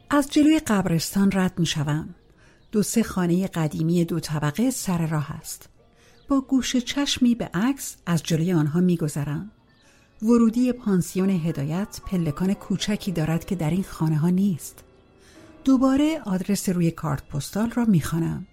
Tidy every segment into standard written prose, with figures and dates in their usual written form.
از جلوی قبرستان رد می شوم. 2-3 خانه قدیمی 2 طبقه سر راه است. با گوش چشمی به عکس از جلوی آنها می گذرم. ورودی پانسیون هدایت پلکان کوچکی دارد که در این خانه ها نیست. دوباره آدرس روی کارت پستال را می خوانم.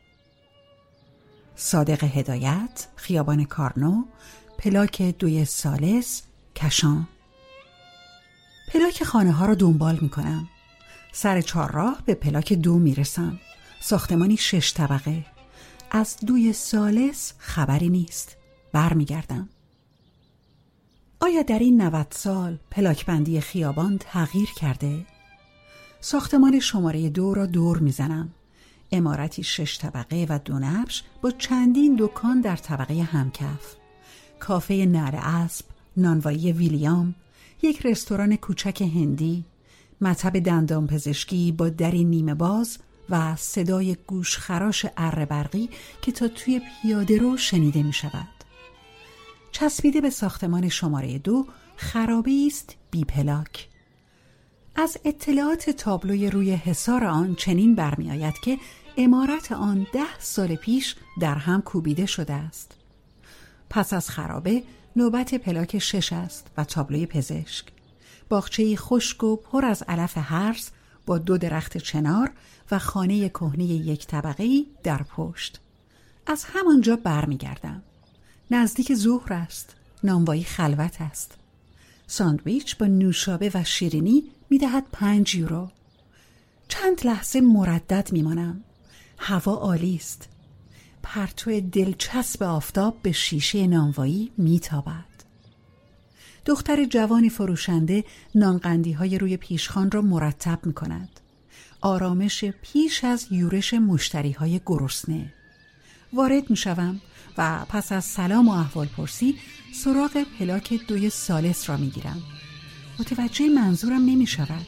صادق هدایت، خیابان کارنو، پلاک 2 ثالث، کشان. پلاک خانه ها را دنبال می کنم. سر چهارراه به پلاک 2 می رسم. ساختمانی 6 طبقه. از 2 ثالث خبری نیست. برمی گردم. آیا در این 90 سال پلاک بندی خیابان تغییر کرده؟ ساختمان شماره 2 را دور می زنم. عمارتی 6 طبقه و 2 نبش با چندین دکان در طبقه همکف. کافه نعل اسب، نانوایی ویلیام، یک رستوران کوچک هندی، مطب دندان پزشکی با دری نیمه باز و صدای گوشخراش اره برقی که تا توی پیاده رو شنیده می شود. چسبیده به ساختمان شماره 2 خرابه‌ای است بی پلاک. از اطلاعات تابلوی روی حصار آن چنین برمی آید که عمارت آن 10 سال پیش در هم کوبیده شده است. پس از خرابه نوبت پلاک 6 است و تابلوی پزشک. باغچه‌ای خشک و پر از علف هرز با 2 درخت چنار و خانه کهنه 1 طبقه‌ای در پشت. از همانجا برمی گردم. نزدیک ظهر است. نانوایی خلوت است. ساندویچ با نوشابه و شیرینی می دهد 5 یورو. چند لحظه مردد می مانم. هوا عالی است. پرتو دلچسب آفتاب به شیشه نانوایی می تابد. دختر جوانی فروشنده نانقندی‌های روی پیشخوان را مرتب می کند. آرامش پیش از یورش مشتری‌های گرسنه. وارد می شوم و پس از سلام و احوال پرسی سراغ پلاک 2 ثالث را می گیرم. متوجه منظورم نمی شود.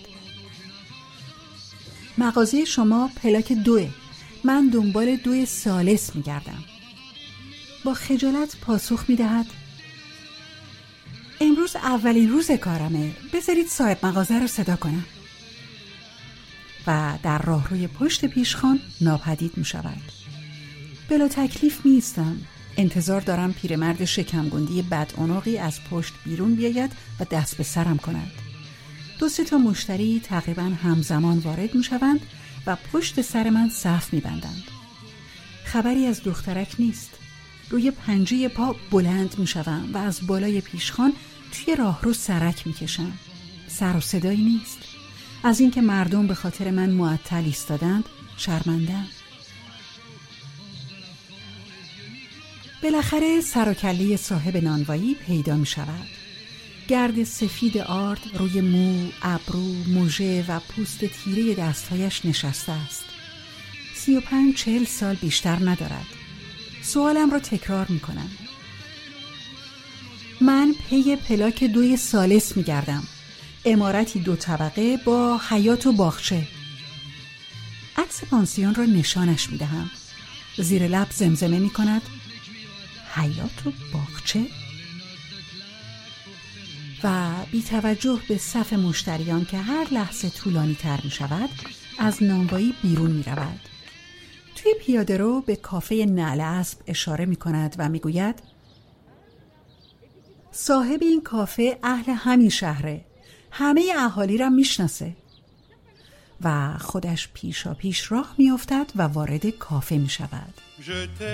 مغازه شما پلاک 2. من دنبال 2 ثالث می گردم. با خجالت پاسخ می دهد امروز اولین روز کارمه. بذارید صاحب مغازه رو صدا کنم. و در راهروی پشت پیشخوان ناپدید می شود. بلا تکلیف می ایستم. انتظار دارم پیرمرد شکمگندی بدعنقی از پشت بیرون بیاید و دست به سرم کند. 2-3 تا مشتری تقریباً همزمان وارد می شوند و پشت سر من صف می بندند. خبری از دخترک نیست. روی پنجه پا بلند می شوم و از بالای پیشخوان توی راهرو سرک می کشم. سر و صدایی نیست. از اینکه مردم به خاطر من معطل ایستادند شرمنده‌ام. بالاخره سر و کله صاحب نانوایی پیدا می شود. گرد سفید آرد روی مو، ابرو، مژه و پوست تیره دستهایش نشسته است. 35-40 سال بیشتر ندارد. سوالم را تکرار می کنم. من پی پلاک 2 ثالث می گردم. عمارتی 2 طبقه با حیاط و باغچه. عکس پانسیون را نشانش می دهم. زیر لب زمزمه می کند حیاط و باغچه؟ و بی توجه به صف مشتریان که هر لحظه طولانی تر می شود از نانوایی بیرون می رود. توی پیاده رو به کافه نعل اسب اشاره می کند و می گوید صاحب این کافه اهل همین شهره. همه اهالی را می شناسه. و خودش پیشا پیش راه می افتد و وارد کافه می شود.